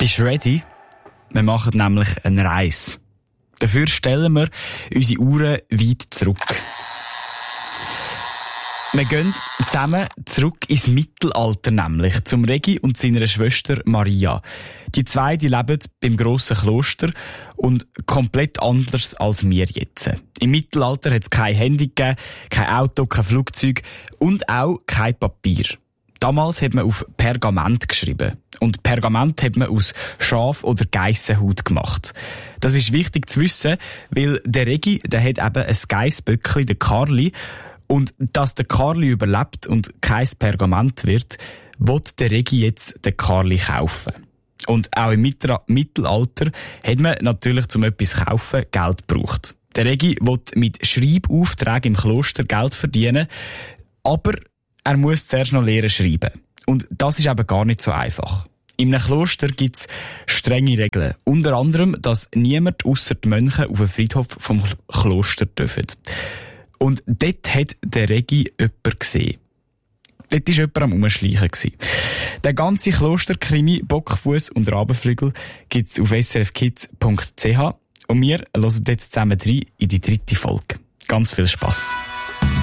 Bist du ready? Wir machen nämlich eine Reise. Dafür stellen wir unsere Uhren weit zurück. Wir gehen zusammen zurück ins Mittelalter, nämlich zum Regi und seiner Schwester Maria. Die zwei, die leben beim grossen Kloster und komplett anders als wir jetzt. Im Mittelalter hat es kein Handy gegeben, kein Auto, kein Flugzeug und auch kein Papier. Damals hat man auf Pergament geschrieben. Und Pergament hat man aus Schaf- oder Geissenhaut gemacht. Das ist wichtig zu wissen, weil der Regi, der hat eben ein Geissböckli, der Karli. Und dass der Karli überlebt und kein Pergament wird, will der Regi jetzt den Karli kaufen. Und auch im Mittelalter hat man natürlich, um etwas zu kaufen, Geld gebraucht. Der Regi will mit Schreibaufträgen im Kloster Geld verdienen, aber er muss zuerst noch lernen schreiben. Und das ist eben gar nicht so einfach. In einem Kloster gibt es strenge Regeln. Unter anderem, dass niemand ausser die Mönche auf den Friedhof vom Kloster dürfen. Und dort hat der Regi jemanden gesehen. Dort war jemand am Umschleichen. Der ganze Klosterkrimi, Bockfuss und Rabenflügel gibt es auf srfkids.ch. Und wir hören jetzt zusammen rein in die 3. Folge. Ganz viel Spass.